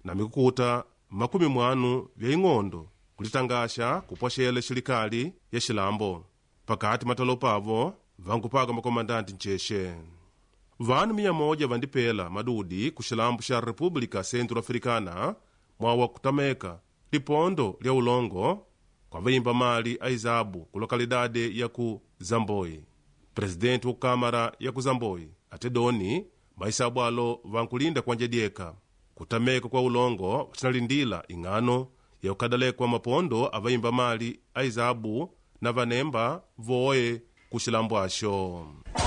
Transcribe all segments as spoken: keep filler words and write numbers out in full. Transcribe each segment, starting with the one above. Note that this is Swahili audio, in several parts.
na mikukuta makumi mwanu vya ing'ondo kulitangasha kupwashele shilikali ya Shilambo pakati matalopa avo vankupaga makomandanti ncheshe. Vanu mia moja vandipela madudi ku Shilambo sha Republika Centro-Africana mwawa kutameka lipondo lya ulongo kwa vaimba mali aizabu ku lokalidade ya ku Zamboi. Presidenti wa kamara ya ku Zamboi atedoni maisabu alo vankulinda kwa njedieka kutameka kwa ulongo vatinalindila ing'ano ya ukadalekwa mapondo avaimba mali aizabu na vanemba voe ku Shilambo asho.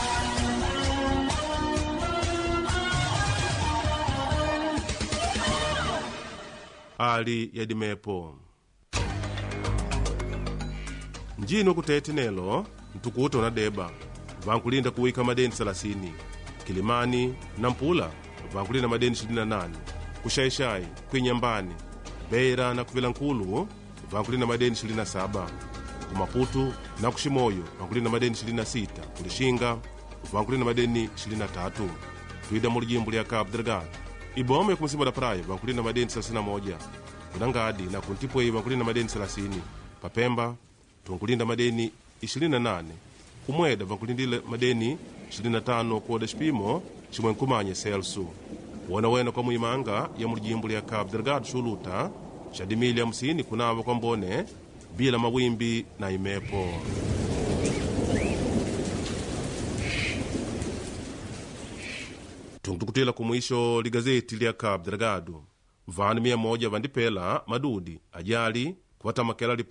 Ali ya dimepo njino kutete nelo mtukuto na deba vankulinda kuwika madeni thelathini, Kilimani na Mpula vankulinda madeni ishirini na nane, Kushaishai, Kwinyambani, Beira na Kuvilankulu vankulinda madeni ishirini na saba, Kumaputu na Kushimoyo vankulinda madeni ishirini na sita, Kulishinga vankulinda madeni ishirini na tatu, Tuida mulijimbu lya Cabo Delgado, Ibome kumsimba da Praia vankulinda madeni thelathini na moja, Kunangadi na Kuntipwei vankulinda madeni thelathini, Papemba tunkulinda madeni ishirini na nane, Kumweda vankulindile madeni ishirini na tano kuoda shipimo chimwe nkumanye Celso. Wana wena kwa muimanga ya mulijimbu lya Cabo Delgado shuluta shadimili ya musini kunava kwa mbone bila mawimbi na imepo. Tunkutukutila kumwisho ligazeti lya Cabo Delgado. Vanu mia moja vandipela madudi ajali kuwatamakela